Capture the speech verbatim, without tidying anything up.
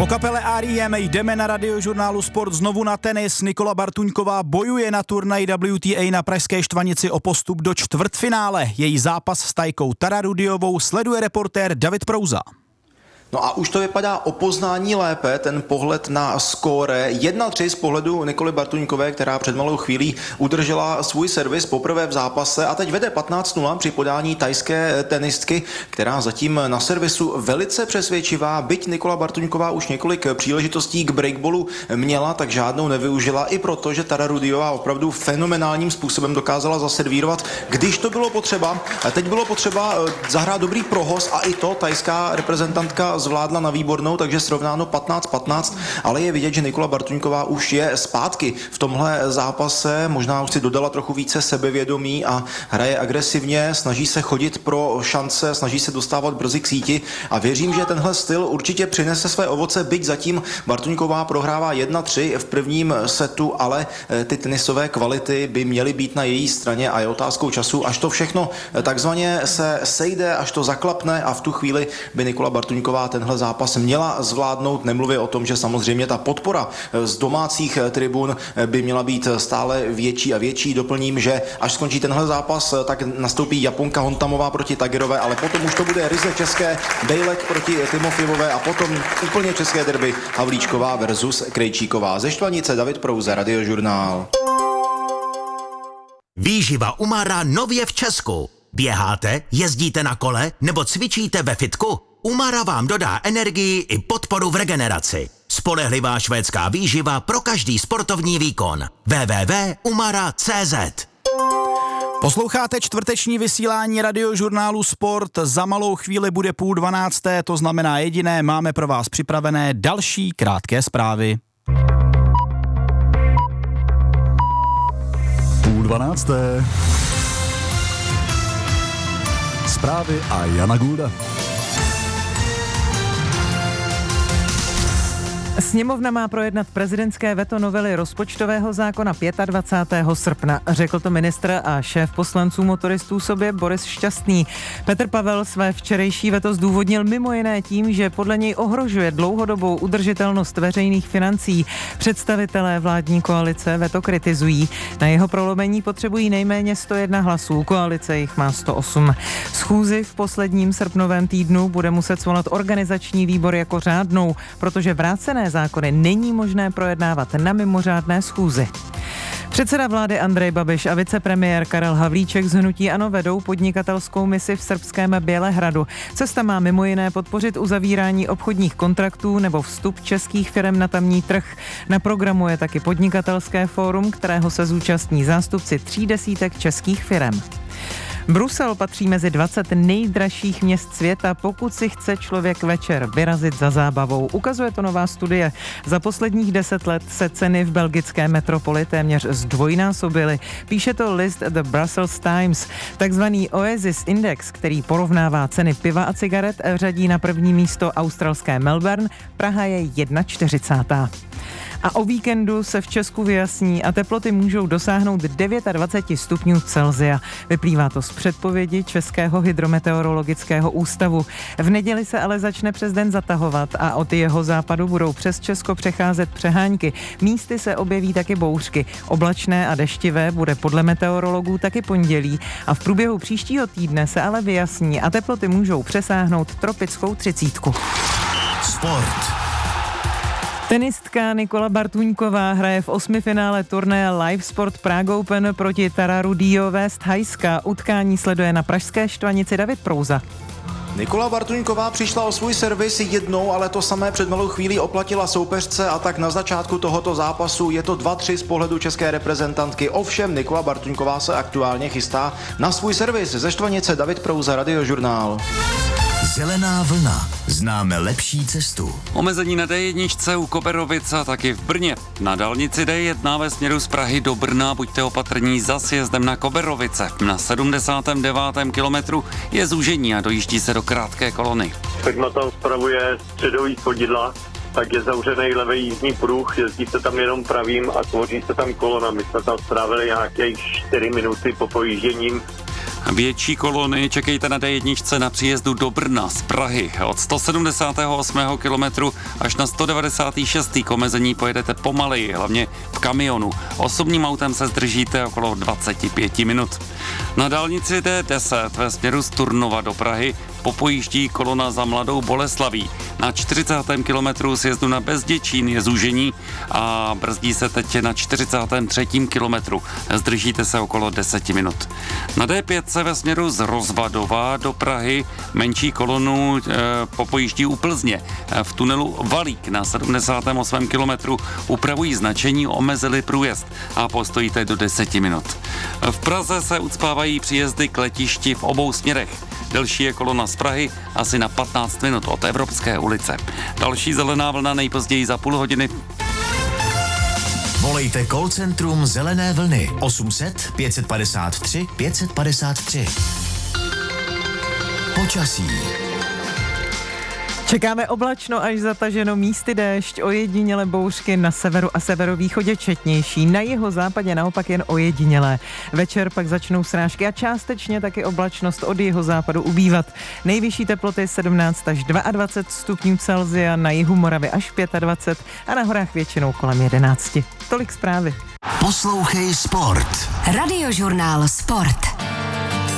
Po kapele R E M jdeme na Radiožurnálu Sport znovu na tenis. Nikola Bartuňková bojuje na turnaji W T A na pražské Štvanici o postup do čtvrtfinále. Její zápas s Tajkou Tararudiovou sleduje reportér David Prouza. No a už to vypadá o poznání lépe, ten pohled na skóre. jedna tři z pohledu Nikoly Bartuňkové, která před malou chvílí udržela svůj servis poprvé v zápase a teď vede patnáct nula při podání tajské tenistky, která zatím na servisu velice přesvědčivá. Byť Nikola Bartuňková už několik příležitostí k breakballu měla, tak žádnou nevyužila, i proto, že Tararudiová opravdu fenomenálním způsobem dokázala zaservírovat, když to bylo potřeba. Teď bylo potřeba zahrát dobrý prohoz a i to tajská reprezentantka zvládla na výbornou, takže srovnáno patnáct patnáct, ale je vidět, že Nikola Bartuňková už je zpátky v tomhle zápase, možná už si dodala trochu více sebevědomí a hraje agresivně, snaží se chodit pro šance, snaží se dostávat brzy k síti a věřím, že tenhle styl určitě přinese své ovoce, byť zatím Bartuňková prohrává jedna tři v prvním setu, ale ty tenisové kvality by měly být na její straně a je otázkou času, až to všechno takzvaně se sejde, až to zaklapne a v tu chvíli by Nikola Bartuňková tenhle zápas měla zvládnout. Nemluvě o tom, že samozřejmě ta podpora z domácích tribun by měla být stále větší a větší. Doplním, že až skončí tenhle zápas, tak nastoupí Japonka Hontamová proti Tagerové, ale potom už to bude ryze české, Bejlek proti Timofjevové a potom úplně české derby Havlíčková versus Krejčíková. Ze Štvanice David Prouza, Radiožurnál. Výživa Umara nově v Česku. Běháte, jezdíte na kole nebo cvičíte ve fitku? Umara vám dodá energii i podporu v regeneraci. Spolehlivá švédská výživa pro každý sportovní výkon. w w w tečka umara tečka c z. Posloucháte čtvrteční vysílání Radiožurnálu Sport. Za malou chvíli bude půl dvanácté, to znamená jediné, máme pro vás připravené další krátké zprávy. Půl dvanácté. Zprávy a Jana Gulda. Sněmovna má projednat prezidentské veto novely rozpočtového zákona dvacátého pátého srpna. Řekl to ministr a šéf poslanců motoristů sobě Boris Šťastný. Petr Pavel své včerejší veto zdůvodnil mimo jiné tím, že podle něj ohrožuje dlouhodobou udržitelnost veřejných financí. Představitelé vládní koalice veto kritizují. Na jeho prolomení potřebují nejméně sto jedna hlasů, koalice jich má sto osm. Schůzi v posledním srpnovém týdnu bude muset svolat organizační výbor jako řádnou, protože vrácené zákony není možné projednávat na mimořádné schůzi. Předseda vlády Andrej Babiš a vicepremiér Karel Havlíček z hnutí ANO vedou podnikatelskou misi v srbském Bělehradu. Cesta má mimo jiné podpořit uzavírání obchodních kontraktů nebo vstup českých firem na tamní trh. Na programu je taky podnikatelské fórum, kterého se zúčastní zástupci tří desítek českých firem. Brusel patří mezi dvacet nejdražších měst světa, pokud si chce člověk večer vyrazit za zábavou. Ukazuje to nová studie. Za posledních deset let se ceny v belgické metropoli téměř zdvojnásobily. Píše to list The Brussels Times. Takzvaný Oasis Index, který porovnává ceny piva a cigaret, řadí na první místo australské Melbourne. Praha je čtyřicátá první. A o víkendu se v Česku vyjasní a teploty můžou dosáhnout dvacet devět stupňů Celsia. Vyplývá to z předpovědi Českého hydrometeorologického ústavu. V neděli se ale začne přes den zatahovat a od jeho západu budou přes Česko přecházet přehánky. Místy se objeví taky bouřky. Oblačné a deštivé bude podle meteorologů taky pondělí a v průběhu příštího týdne se ale vyjasní a teploty můžou přesáhnout tropickou třicítku. Sport. Tenistka Nikola Bartuňková hraje v osmifinále turnaje Live Sport Prague Open proti Tararudiové z Thajska. Utkání sleduje na pražské Štvanici David Prouza. Nikola Bartuňková přišla o svůj servis jednou, ale to samé před malou chvílí oplatila soupeřce a tak na začátku tohoto zápasu je to dva tři z pohledu české reprezentantky. Ovšem Nikola Bartuňková se aktuálně chystá na svůj servis. Ze Štvanice David Prouza, Radiožurnál. Zelená vlna. Známe lepší cestu. Omezení na D jedna u Koberovic a taky v Brně. Na dálnici D jedna ve směru z Prahy do Brna buďte opatrní za sjezdem na Koberovice. Na sedmdesátém devátém kilometru je zúžení a dojíždí se do krátké kolony. Firma tam spravuje středový chodidla, tak je zavřený levý jízdní pruh, jezdí se tam jenom pravým a tvoří se tam kolona. My jsme tam strávili nějaké čtyři minuty po pojížděním Větší kolony čekejte na D jedna na příjezdu do Brna z Prahy. Od sto sedmdesátého osmého kilometru až na sto devadesátého šestého k omezení pojedete pomaleji, hlavně v kamionu. Osobním autem se zdržíte okolo dvacet pět minut. Na dálnici D deset ve směru z Turnova do Prahy popojíždí kolona za Mladou Boleslaví. Na čtyřicátém kilometru sjezdu na Bezděčín je zúžení a brzdí se teď na čtyřicátém třetím kilometru. Zdržíte se okolo deset minut. Na D pět se ve směru z Rozvadova do Prahy menší kolonu e, popojíždí u Plzně. V tunelu Valík na sedmdesátém osmém kilometru upravují značení, omezili průjezd a postojíte do deseti minut. V Praze se ucpávají příjezdy k letišti v obou směrech. Delší je kolona z Prahy asi na patnáct minut od Evropské ulice. Další zelená vlna nejpozději za půl hodiny. Volejte call centrum Zelené vlny osm set pět padesát tři pět padesát tři. Počasí. Čekáme oblačno až zataženo, místy déšť, ojedinělé bouřky na severu a severovýchodě četnější, na jihozápadě naopak jen ojedinělé. Večer pak začnou srážky a částečně taky oblačnost od jihozápadu ubývat. Nejvyšší teploty sedmnáct až dvacet dva stupňů Celsia, na jihu Moravy až dvacet pět a na horách většinou kolem jedenáct. Tolik zprávy. Poslouchej Sport. Radiožurnál Sport.